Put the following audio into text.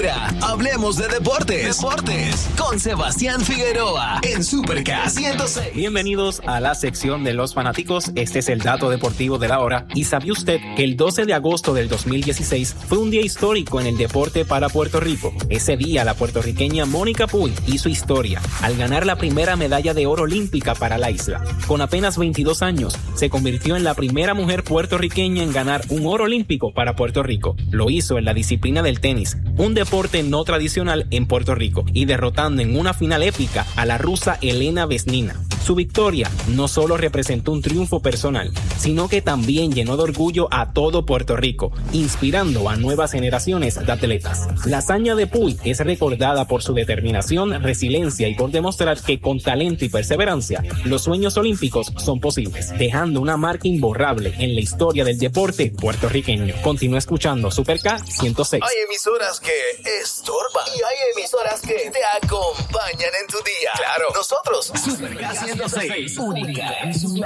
Ahora, hablemos de deportes. Con Sebastián Figueroa en Super K 106. Bienvenidos a la sección de los fanáticos. Este es el dato deportivo de la hora. ¿Y sabía usted que el 12 de agosto del 2016 fue un día histórico en el deporte para Puerto Rico? Ese día, la puertorriqueña Mónica Puig hizo historia al ganar la primera medalla de oro olímpica para la isla. Con apenas 22 años, se convirtió en la primera mujer puertorriqueña en ganar un oro olímpico para Puerto Rico. Lo hizo en la disciplina del tenis, un deporte no tradicional en Puerto Rico, y derrotando en una final épica a la rusa Elena Vesnina. Su victoria no solo representó un triunfo personal, sino que también llenó de orgullo a todo Puerto Rico, inspirando a nuevas generaciones de atletas. La hazaña de Puig es recordada por su determinación, resiliencia y por demostrar que con talento y perseverancia, los sueños olímpicos son posibles, dejando una marca imborrable en la historia del deporte puertorriqueño. Continúa escuchando Super K 106. Hay emisoras que estorban y hay emisoras que te acompañan en tu día. Claro, nosotros, Super K 106, única en su